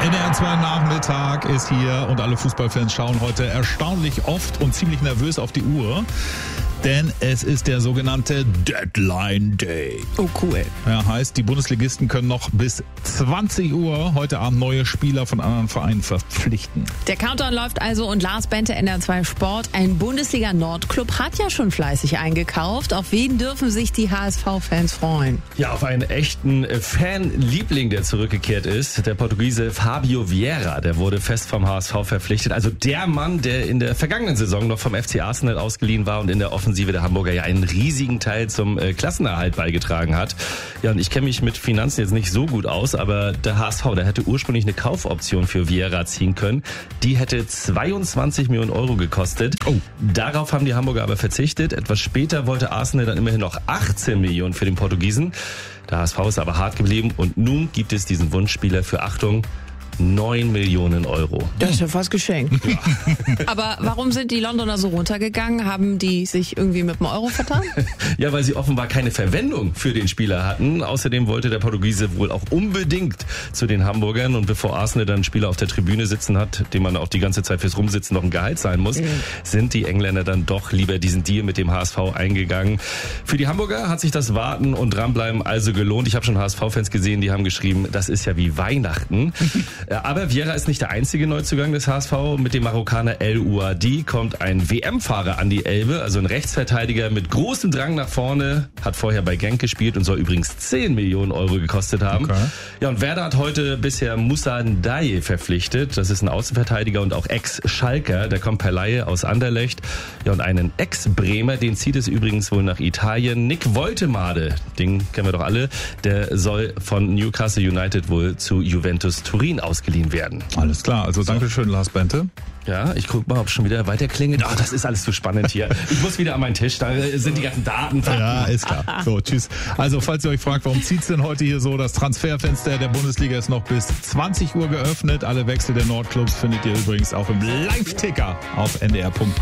NDR 2 Nachmittag ist hier und alle Fußballfans schauen heute erstaunlich oft und ziemlich nervös auf die Uhr. Denn es ist der sogenannte Deadline Day. Oh, cool. Ja, heißt, die Bundesligisten können noch bis 20 Uhr heute Abend neue Spieler von anderen Vereinen verpflichten. Der Countdown läuft also und Lars Bente, NDR 2 Sport. Ein Bundesliga-Nordclub hat ja schon fleißig eingekauft. Auf wen dürfen sich die HSV-Fans freuen? Ja, auf einen echten Fanliebling, der zurückgekehrt ist. Der Portugiese Fabio Vieira, der wurde fest vom HSV verpflichtet. Also der Mann, der in der vergangenen Saison noch vom FC Arsenal ausgeliehen war und in der Offensive der Hamburger ja einen riesigen Teil zum Klassenerhalt beigetragen hat. Ja, und ich kenne mich mit Finanzen jetzt nicht so gut aus, aber der HSV, der hätte ursprünglich eine Kaufoption für Vieira ziehen können. Die hätte 22 Millionen Euro gekostet. Oh. Darauf haben die Hamburger aber verzichtet. Etwas später wollte Arsenal dann immerhin noch 18 Millionen für den Portugiesen. Der HSV ist aber hart geblieben und nun gibt es diesen Wunschspieler für, Achtung, 9 Millionen Euro. Das ist ja fast geschenkt. Ja. Aber warum sind die Londoner so runtergegangen? Haben die sich irgendwie mit dem Euro vertan? Ja, weil sie offenbar keine Verwendung für den Spieler hatten. Außerdem wollte der Portugiese wohl auch unbedingt zu den Hamburgern. Und bevor Arsenal dann einen Spieler auf der Tribüne sitzen hat, dem man auch die ganze Zeit fürs Rumsitzen noch ein Gehalt zahlen muss, sind die Engländer dann doch lieber diesen Deal mit dem HSV eingegangen. Für die Hamburger hat sich das Warten und Dranbleiben also gelohnt. Ich habe schon HSV-Fans gesehen, die haben geschrieben, das ist ja wie Weihnachten. Aber Vieira ist nicht der einzige Neuzugang des HSV. Mit dem Marokkaner El Ouadi kommt ein WM-Fahrer an die Elbe, also ein Rechtsverteidiger mit großem Drang nach vorne, hat vorher bei Genk gespielt und soll übrigens 10 Millionen Euro gekostet haben. Okay. Ja, und Werder hat heute bisher Moussa Ndiaye verpflichtet. Das ist ein Außenverteidiger und auch Ex-Schalker. Der kommt per Leihe aus Anderlecht. Ja, und einen Ex-Bremer, den zieht es übrigens wohl nach Italien. Nick Woltemade, den kennen wir doch alle, der soll von Newcastle United wohl zu Juventus Turin ausgeliehen werden. Alles klar, also Dankeschön, Lars Bente. Ja, ich guck mal, ob es schon wieder weiter klingelt. Ach, das ist alles zu spannend hier. Ich muss wieder an meinen Tisch, da sind die ganzen Daten. Ja, ist klar. So, tschüss. Also, falls ihr euch fragt, warum zieht's denn heute hier so? Das Transferfenster der Bundesliga ist noch bis 20 Uhr geöffnet. Alle Wechsel der Nordclubs findet ihr übrigens auch im Live-Ticker auf ndr.de.